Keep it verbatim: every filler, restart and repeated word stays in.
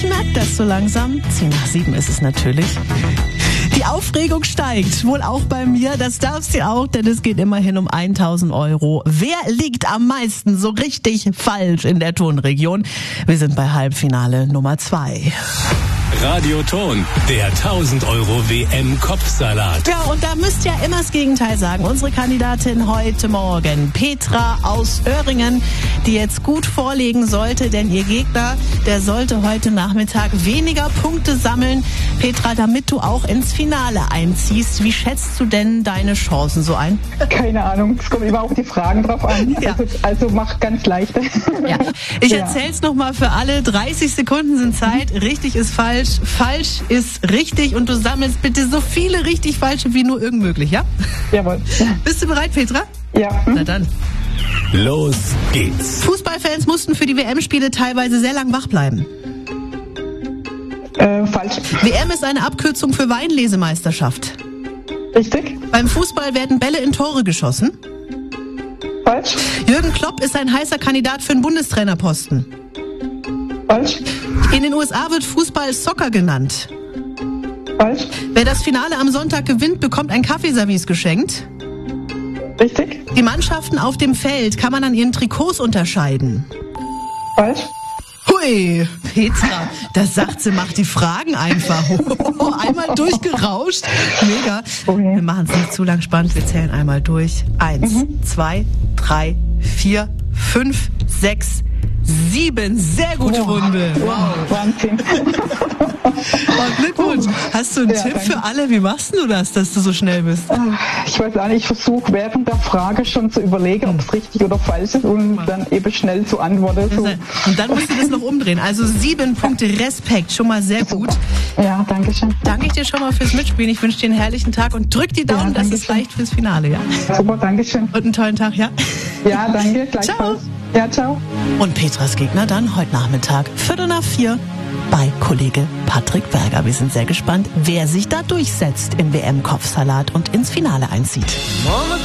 Ich merke das so langsam. Zehn nach sieben ist es natürlich. Die Aufregung steigt, wohl auch bei mir. Das darf sie auch, denn es geht immerhin um tausend Euro. Wer liegt am meisten so richtig falsch in der Tonregion? Wir sind bei Halbfinale Nummer zwei. Radioton, der tausend Euro W M-Kopfsalat. Ja, und da müsst ihr ja immer das Gegenteil sagen. Unsere Kandidatin heute Morgen, Petra aus Öhringen, die jetzt gut vorlegen sollte, denn ihr Gegner, der sollte heute Nachmittag weniger Punkte sammeln. Petra, damit du auch ins Finale einziehst, wie schätzt du denn deine Chancen so ein? Keine Ahnung, es kommt immer auf die Fragen drauf an. Ja. Also, also mach ganz leichte. Ja. Ich Ja. erzähl's nochmal für alle. dreißig Sekunden sind Zeit. Richtig ist falsch. Falsch ist richtig. Und du sammelst bitte so viele richtig falsche wie nur irgend möglich, ja? Jawohl. Bist du bereit, Petra? Ja. Na dann. Los geht's. Fußballfans mussten für die W M-Spiele teilweise sehr lang wach bleiben. Äh, falsch. W M ist eine Abkürzung für Weinlesemeisterschaft. Richtig. Beim Fußball werden Bälle in Tore geschossen. Falsch. Jürgen Klopp ist ein heißer Kandidat für einen Bundestrainerposten. Falsch. In den U S A wird Fußball Soccer genannt. Falsch. Wer das Finale am Sonntag gewinnt, bekommt ein Kaffeeservice geschenkt. Richtig. Die Mannschaften auf dem Feld kann man an ihren Trikots unterscheiden. Falsch. Hui, Petra, das sagt sie, macht die Fragen einfach. Einmal durchgerauscht. Mega. Okay. Wir machen es nicht zu lang spannend, wir zählen einmal durch. Eins, mhm. zwei, drei, vier, fünf, sechs, sieben. Sehr gute Wow. Runde. Wow, Wahnsinn. Oh, Glückwunsch. Hast du einen Ja, Tipp danke. für alle? Wie machst du das, dass du so schnell bist? Ich weiß auch nicht, ich versuche während der Frage schon zu überlegen, ob es richtig oder falsch ist und dann eben schnell zu antworten. So. Und dann musst du das noch umdrehen. Also sieben Punkte Respekt, schon mal sehr gut. Ja, danke schön. Danke ich dir schon mal fürs Mitspielen. Ich wünsche dir einen herrlichen Tag und drück die Daumen, Ja, dass danke es schön. reicht fürs Finale, ja? Super, danke schön. Und einen tollen Tag, ja? Ja, danke, gleichfalls. Ja, ciao. Und Petras Gegner dann heute Nachmittag, Viertel nach vier, bei Kollege Patrick Berger. Wir sind sehr gespannt, wer sich da durchsetzt im W M-Kopfsalat und ins Finale einzieht.